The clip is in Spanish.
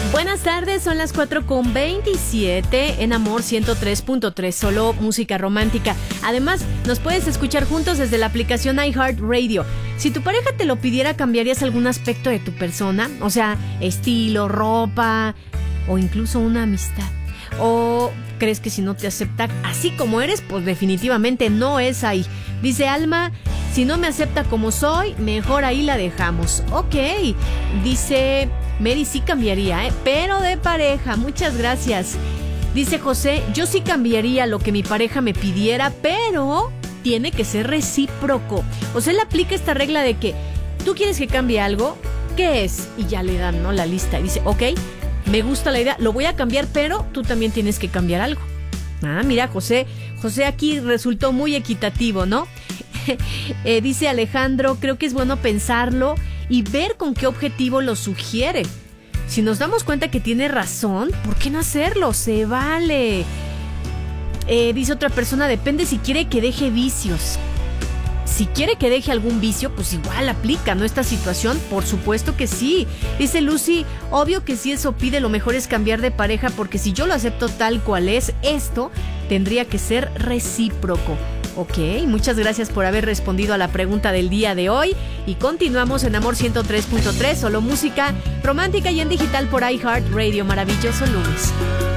Buenas tardes, son las 4:27 en Amor 103.3, solo música romántica. Además, nos puedes escuchar juntos desde la aplicación iHeartRadio. Si tu pareja te lo pidiera, ¿cambiarías algún aspecto de tu persona? O sea, estilo, ropa o incluso una amistad. ¿O crees que si no te acepta así como eres, pues definitivamente no es ahí? Dice Alma, si no me acepta como soy, mejor ahí la dejamos. Ok, dice Mary, sí cambiaría, pero de pareja. Muchas gracias. Dice José, yo sí cambiaría lo que mi pareja me pidiera, pero tiene que ser recíproco. O sea, él aplica esta regla de que tú quieres que cambie algo, ¿qué es? Y ya le dan, ¿no?, la lista. Y dice, ok, me gusta la idea, lo voy a cambiar, pero tú también tienes que cambiar algo. Ah, mira, José aquí resultó muy equitativo, ¿no? Dice Alejandro, creo que es bueno pensarlo y ver con qué objetivo lo sugiere. Si nos damos cuenta que tiene razón, ¿por qué no hacerlo? Se vale. Dice otra persona, depende si quiere que deje vicios. Si quiere que deje algún vicio, pues igual aplica, ¿no?, esta situación. Por supuesto que sí. Dice Lucy, obvio que si eso pide, lo mejor es cambiar de pareja, porque si yo lo acepto tal cual es, esto tendría que ser recíproco. Ok, muchas gracias por haber respondido a la pregunta del día de hoy. Y continuamos en Amor 103.3, solo música romántica y en digital por iHeartRadio. Maravilloso lunes.